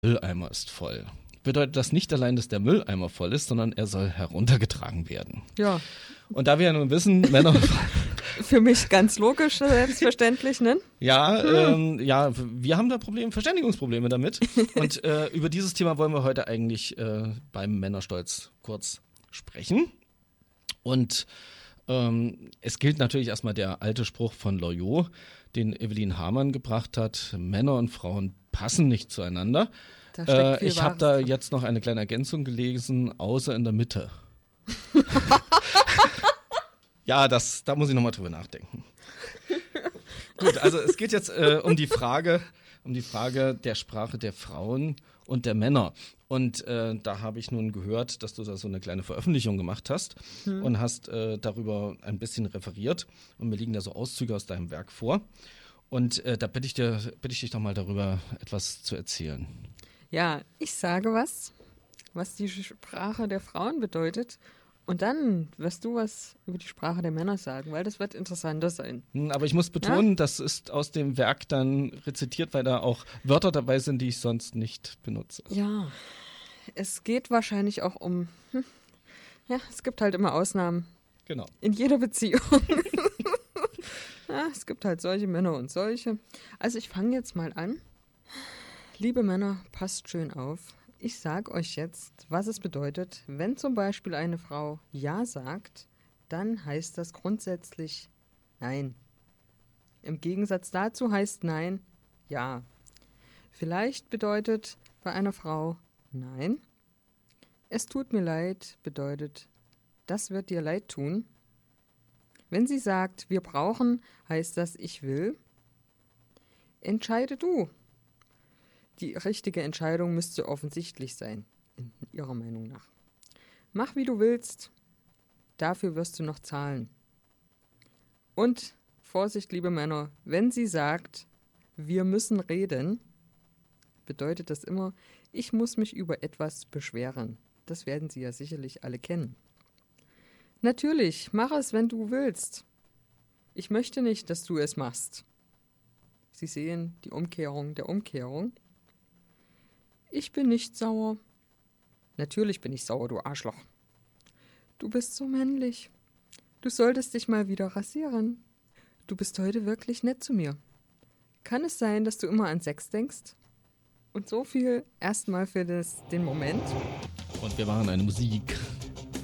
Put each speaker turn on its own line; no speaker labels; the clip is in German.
Mülleimer ist voll. Bedeutet das nicht allein, dass der Mülleimer voll ist, sondern er soll heruntergetragen werden.
Ja.
Und da wir ja nun wissen, Männer...
Für mich ganz logisch, selbstverständlich, ne?
Ja, wir haben da Verständigungsprobleme damit. Und über dieses Thema wollen wir heute eigentlich beim Männerstolz kurz sprechen. Und es gilt natürlich erstmal der alte Spruch von Loriot, den Evelyn Hamann gebracht hat: Männer und Frauen passen nicht zueinander.
Da steckt viel
Ich habe
Wahres
da
dran.
jetzt noch eine kleine Ergänzung gelesen, außer in der Mitte. Ja, da muss ich nochmal drüber nachdenken. Gut, also es geht jetzt um die Frage der Sprache der Frauen und der Männer. Und da habe ich nun gehört, dass du da so eine kleine Veröffentlichung gemacht hast und hast darüber ein bisschen referiert. Und mir liegen da so Auszüge aus deinem Werk vor. Und da bitte ich dich doch mal darüber etwas zu erzählen.
Ja, ich sage was die Sprache der Frauen bedeutet. Und dann wirst du was über die Sprache der Männer sagen, weil das wird interessanter sein.
Aber ich muss betonen, das ist aus dem Werk dann rezitiert, weil da auch Wörter dabei sind, die ich sonst nicht benutze.
Ja, es geht wahrscheinlich auch um, ja, es gibt halt immer Ausnahmen
Genau.
in jeder Beziehung. Ja, es gibt halt solche Männer und solche. Also ich fange jetzt mal an. Liebe Männer, passt schön auf. Ich sage euch jetzt, was es bedeutet, wenn zum Beispiel eine Frau Ja sagt, dann heißt das grundsätzlich Nein. Im Gegensatz dazu heißt Nein Ja. Vielleicht bedeutet bei einer Frau Nein. Es tut mir leid bedeutet, das wird dir leid tun. Wenn sie sagt, wir brauchen, heißt das, ich will. Entscheide du. Die richtige Entscheidung müsste offensichtlich sein, in ihrer Meinung nach. Mach, wie du willst. Dafür wirst du noch zahlen. Und, Vorsicht, liebe Männer, wenn sie sagt, wir müssen reden, bedeutet das immer, ich muss mich über etwas beschweren. Das werden Sie ja sicherlich alle kennen. Natürlich, mach es, wenn du willst. Ich möchte nicht, dass du es machst. Sie sehen die Umkehrung der Umkehrung. Ich bin nicht sauer. Natürlich bin ich sauer, du Arschloch. Du bist so männlich. Du solltest dich mal wieder rasieren. Du bist heute wirklich nett zu mir. Kann es sein, dass du immer an Sex denkst? Und so viel erstmal für den Moment.
Und wir machen eine Musik.